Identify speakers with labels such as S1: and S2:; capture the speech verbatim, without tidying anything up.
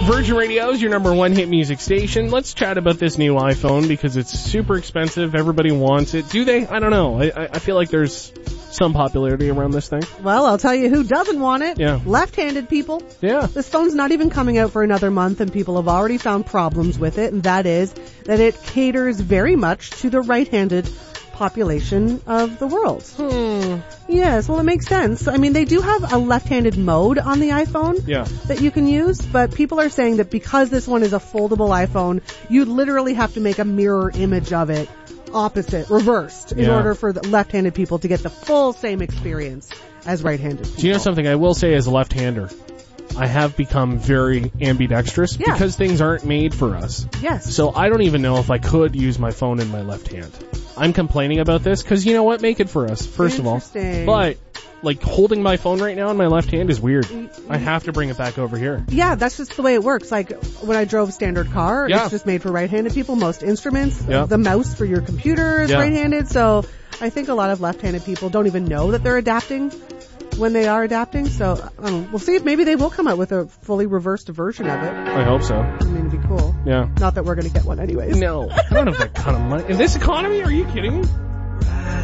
S1: Virgin Radio is your number one hit music station. Let's chat about this new iPhone because it's super expensive. Everybody wants it. Do they? I don't know. I, I feel like there's some popularity around this thing.
S2: Well, I'll tell you who doesn't want it.
S1: Yeah.
S2: Left-handed people.
S1: Yeah.
S2: This phone's not even coming out for another month and people have already found problems with it, and that is that it caters very much to the right-handed population of the world.
S1: Hmm.
S2: Yes, well, it makes sense. I mean, they do have a left-handed mode on the iPhone
S1: Yeah.
S2: that you can use, but people are saying that because this one is a foldable iPhone, you literally have to make a mirror image of it opposite, reversed, in
S1: Yeah.
S2: order for the left-handed people to get the full same experience as right-handed people.
S1: Do you know something I will say as a left-hander? I have become very ambidextrous
S2: Yeah.
S1: because things aren't made for us.
S2: Yes.
S1: So I don't even know if I could use my phone in my left hand. I'm complaining about this because you know what? Make it for us, first of all.
S2: Interesting.
S1: But, like, holding my phone right now in my left hand is weird. I have to bring it back over here.
S2: Yeah, that's just the way it works. Like, when I drove standard car,
S1: Yeah.
S2: it's just made for right-handed people. Most instruments,
S1: Yeah.
S2: the mouse for your computer is
S1: Yeah.
S2: right-handed, so I think a lot of left-handed people don't even know that they're adapting when they are adapting, so um, we'll see if maybe they will come out with a fully reversed version of it.
S1: I hope so.
S2: I mean, it'd be cool.
S1: Yeah.
S2: Not that we're going to get one anyways.
S1: No, I don't have that kind of money. In this economy, are you kidding me?